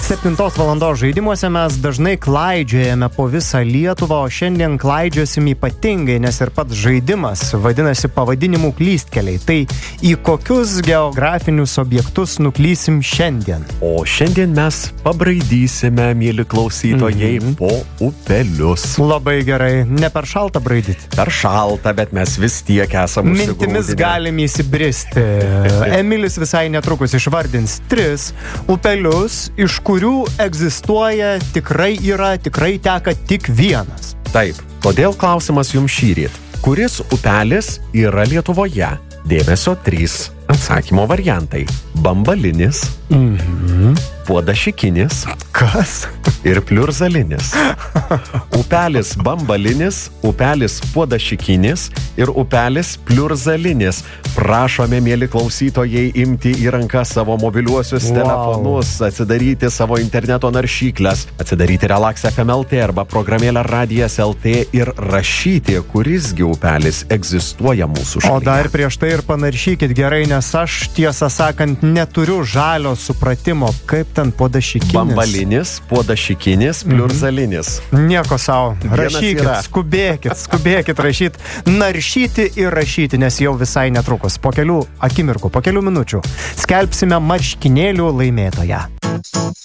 7 valandos žaidimuose mes dažnai klaidžiojame po visą Lietuvą, o šiandien klaidžiosim ypatingai, nes ir pats žaidimas vadinasi pavadinimų klystkeliai. Tai į kokius geografinius objektus nuklysim šiandien? O šiandien mes pabraidysime, mėly klausytojai, po upelius. Labai gerai. Ne per šaltą braidyti? Per šaltą, bet mes vis tiek esam užsigrūdinę. Mintimis galim įsibristi. Emilis visai netrukus išvardins 3 upelius, iš kurių egzistuoja, tikrai teka tik vienas. Taip, todėl klausimas jums šįryt. Kuris upelis yra Lietuvoje? Dėmesio 3 atsakymo variantai. Bambalinis, Puodašikinis, kas? Ir Pliurzalinis. Upelis Bambalinis, upelis Puodašikinis ir upelis Pliurzalinis. Prašome, mėly klausytojai, imti į rankas savo mobiliuosius telefonus, atsidaryti savo interneto naršyklės, atsidaryti Relax FM LT arba programėlę Radijas LT ir rašyti, kurisgi upelis egzistuoja mūsų šalyje. O dar prieš tai ir panaršykit gerai, nes aš, tiesą sakant, neturiu žalio supratimo, kaip ten Puodašikinis. Bambalinis, Puodašikinis, Pliurzalinis. Nieko savo. Rašykit, skubėkit rašyti, naršyti ir rašyti, nes jau visai netrukus, po kelių akimirkų, po kelių minučių, skelbsime marškinėlių laimėtoją.